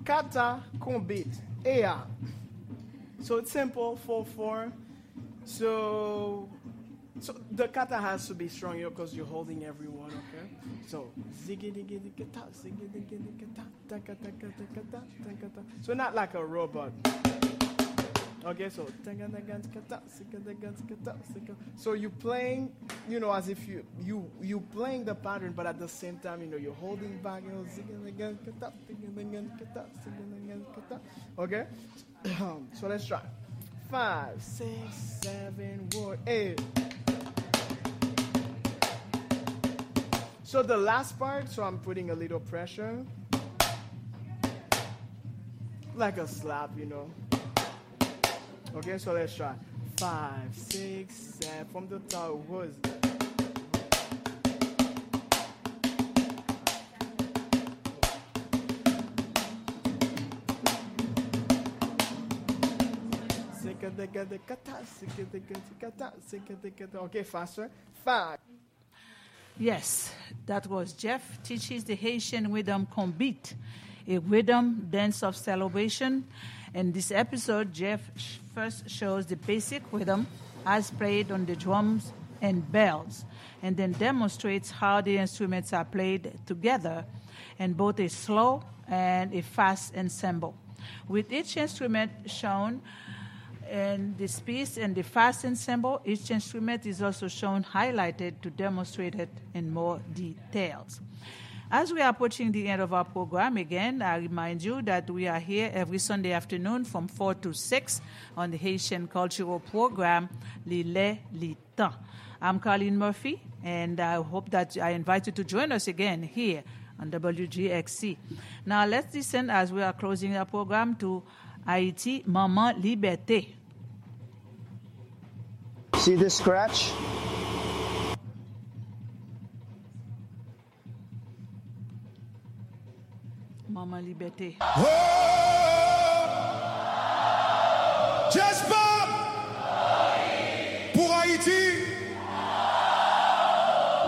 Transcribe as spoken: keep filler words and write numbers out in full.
kata kumbit. Ea. So it's simple, four four. So, so the kata has to be strong here because you're holding every one, okay? So, ziggy diggy diggy ta, ziggy diggy diggy ta, taka taka taka ta, taka ta. So not like a robot. Okay, so so you playing, you know, as if you you you playing the pattern, but at the same time, you know, you're holding back. You know, okay. So let's try. Five, six, seven, one, eight. So the last part, so I'm putting a little pressure, like a slap, you know. Okay, so let's try. Five, six, seven. From the top was. Okay, faster. Five. Yes, that was Jeff teaches the Haitian rhythm kumbit, a rhythm dance of celebration. In this episode, Jeff first shows the basic rhythm as played on the drums and bells, and then demonstrates how the instruments are played together in both a slow and a fast ensemble. With each instrument shown in this piece and the fast ensemble, each instrument is also shown highlighted to demonstrate it in more details. As we are approaching the end of our program, again, I remind you that we are here every Sunday afternoon from four to six on the Haitian Cultural Program, Lile Litan. I'm Colleen Murphy, and I hope that I invite you to join us again here on W G X C. Now, let's listen as we are closing our program to Haiti Maman Liberté. See this scratch? Maman Liberté. Oh!